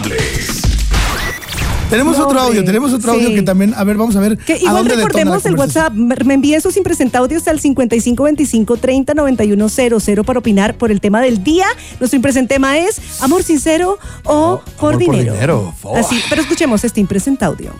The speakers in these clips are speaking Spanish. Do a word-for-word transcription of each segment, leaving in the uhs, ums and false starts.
Tenemos No, otro audio, hombre. tenemos otro Sí. audio que también, a ver, vamos a ver. Que a igual dónde detona la recordemos el conversación. WhatsApp. Me envíe sus impresentaudios al cincuenta y cinco veinticinco treinta noventa y uno cero cero para opinar por el tema del día. Nuestro impresentema es amor sincero o Oh, por amor por dinero. dinero. Oh. Así, pero escuchemos este impresentaudio.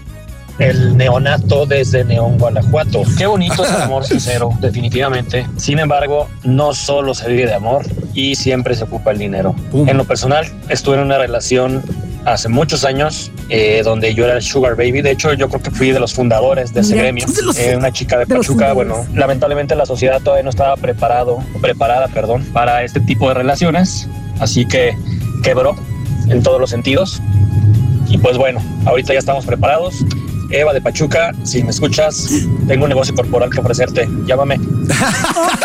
El neonato desde Neón, Guanajuato. Qué bonito es el amor sincero, definitivamente. Sin embargo, no solo se vive de amor y siempre se ocupa el dinero. Pum. En lo personal, estuve en una relación hace muchos años eh, donde yo era el sugar baby. De hecho, yo creo que fui de los fundadores de ese Mira, gremio. de los Eh, una chica de de los Pachuca. Bueno, fundadores. lamentablemente la sociedad todavía no estaba preparado, preparada, perdón, para este tipo de relaciones. Así que quebró en todos los sentidos. Y pues bueno, ahorita ya estamos preparados. Eva de Pachuca, si me escuchas, tengo un negocio corporal que ofrecerte. Llámame. Ok,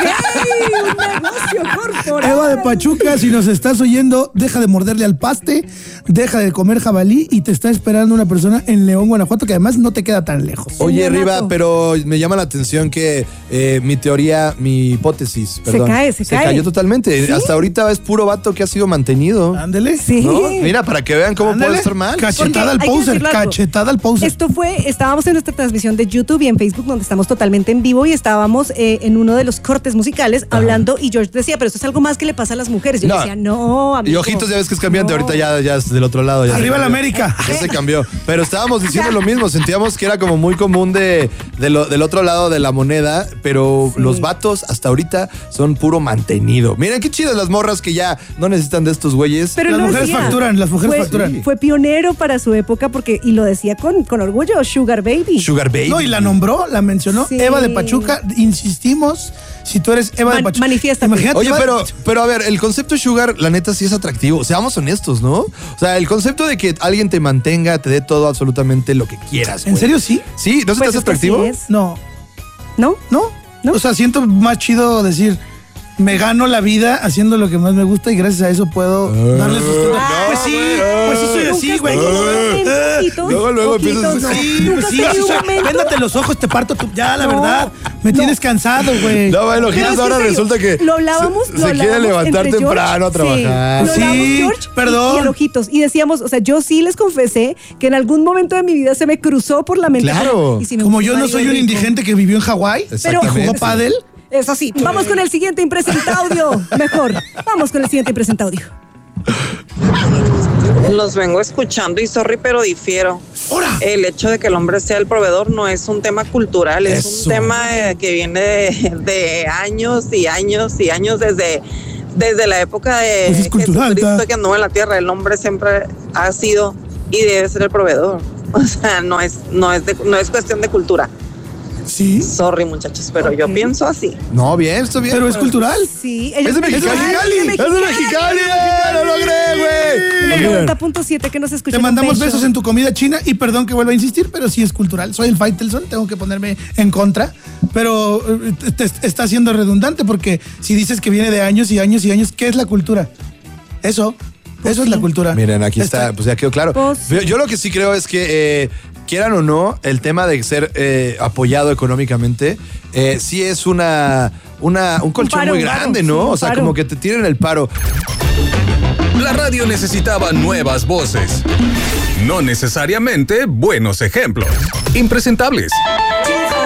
un negocio corporal. Eva de Pachuca, si nos estás oyendo, deja de morderle al paste, deja de comer jabalí y te está esperando una persona en León, Guanajuato, que además no te queda tan lejos. Oye, Neonato. Riva, pero me llama la atención que eh, mi teoría, mi hipótesis, perdón. cae, se cae. cayó totalmente. Hasta ahorita es puro vato que ha sido mantenido. Ándele. Sí. ¿No? Mira, para que vean cómo Ándale. puede estar mal. Cachetada al Porque hay que poser, decirlo algo. cachetada al poser. Esto fue, estábamos en nuestra transmisión de YouTube y en Facebook, donde estamos totalmente en vivo, y estábamos eh, en uno de los cortes musicales hablando, y George decía, pero esto es algo más que le pasa a las mujeres. Yo No. decía, no, amigo. Y ojitos, ya ves que es cambiante. No. Ahorita ya, ya es del otro lado. Ya se Arriba la cambió. América. Ya se cambió. Pero estábamos diciendo lo mismo. Sentíamos que era como muy común de, de lo- del otro lado de la moneda. Pero Sí. los vatos hasta ahorita son puro mantenido. Miren qué chidas las morras que ya no necesitan de estos güeyes. Pero Las lo mujeres decía. facturan, las mujeres fue, facturan. Fue pionero para su época, porque, y lo decía con, con orgullo, Sugar Baby. Sugar Baby. No, y la nombró, la mencionó. Sí. Eva de Pachuca, insistimos, si tú eres Eva de Man- Pachuca. manifiéstate. Imagínate, Oye, Eva- pero, pero a ver, el concepto sugar, la neta, sí es atractivo. Seamos honestos, ¿no? O sea, el concepto de que alguien te mantenga, te dé todo, absolutamente lo que quieras. ¿En güey. serio sí? Sí, ¿no se Pues te hace es que así atractivo? es. No, ¿No? no, ¿No? O sea, siento más chido decir, me gano la vida haciendo lo que más me gusta y gracias a eso puedo darle sustento. Ah, pues sí, güey. pues sí soy Nunca así, has güey. tenido un Eh, momentito, luego, luego ojitos, empiezas a- no. Sí, Nunca pues has sí, tenido así un soy. momento. Véndate los ojos, te parto tu... Ya, la No, verdad, me no. tienes cansado, güey. No, bueno, Pero Giras, es que ahora en serio, resulta que lo hablábamos, se, lo se quiere hablábamos levantar entre temprano a George, trabajar. Sí, lo Sí, hablábamos George perdón. y, y el Ojitos. Y decíamos, o sea, yo sí les confesé que en algún momento de mi vida se me cruzó por la mente. Claro. Y si me Como gusta yo no Mario soy un Rico. indigente que vivió en Hawái y Exactamente. jugó pádel. Eso sí, vamos con el siguiente impresentaudio. Mejor, vamos con el siguiente impresentaudio. Los vengo escuchando y sorry, pero difiero. ¡Hora! El hecho de que el hombre sea el proveedor no es un tema cultural, es Eso. un tema eh, que viene de, de años y años y años desde, desde la época de Pues es cultural, Jesucristo ta. que anduvo en la tierra. El hombre siempre ha sido y debe ser el proveedor. O sea, no es, no es, de- no es cuestión de cultura. Sí, Sorry, muchachos, pero yo Ok. pienso así. No, bien, está bien. pero es cultural. Sí, Es de Mexicali. Es de Mexicali. ¡No lo logré, güey! noventa punto siete que nos escucha. Te mandamos besos en tu comida china y perdón que vuelva a insistir, pero sí es cultural. Soy el Faitelson, tengo que ponerme en contra, pero eh, te- te está siendo redundante porque si dices que viene de años y años y años, ¿qué es la cultura? Eso, eso es la cultura. Miren, aquí está, pues ya quedó claro. Pues sí. Yo, yo lo que sí creo es que, eh, quieran o no, el tema de ser eh, apoyado económicamente, eh, sí es una, una, un colchón paro, muy un paro, grande, sí, ¿no? un O sea, paro. como que te tiren el paro. La radio necesitaba nuevas voces. No necesariamente buenos ejemplos. Impresentables.